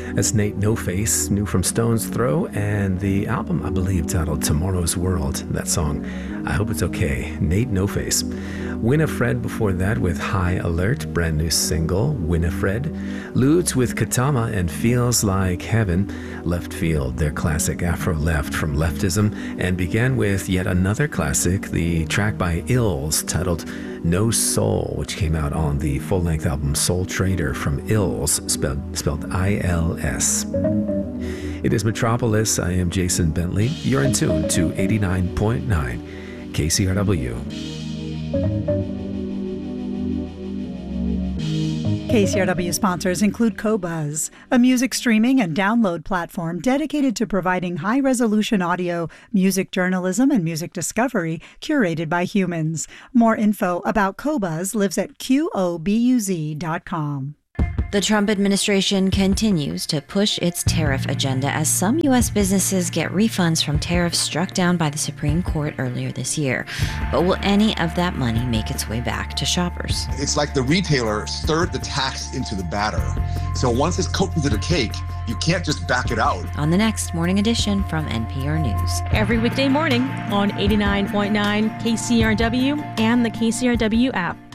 That's Nate No Face, new from Stone's Throw, and the album, I believe, titled Tomorrow's World. That song, I Hope It's Okay, Nate No Face. Winifred before that with High Alert, brand new single, Winifred. Lutes with Katama and Feels Like Heaven. Left Field, their classic Afro Left from Leftism, and began with yet another classic, the track by Ills titled No Soul, which came out on the full-length album Soul Trader from Ills, spelled I-L-S. It is Metropolis. I am Jason Bentley. You're in tune to 89.9 KCRW. KCRW sponsors include Qobuz, a music streaming and download platform dedicated to providing high-resolution audio, music journalism, and music discovery curated by humans. More info about Qobuz lives at qobuz.com. The Trump administration continues to push its tariff agenda as some U.S. businesses get refunds from tariffs struck down by the Supreme Court earlier this year. But will any of that money make its way back to shoppers? It's like the retailer stirred the tax into the batter. So once it's cooked into the cake, you can't just back it out. On the next Morning Edition from NPR News. Every weekday morning on 89.9 KCRW and the KCRW app.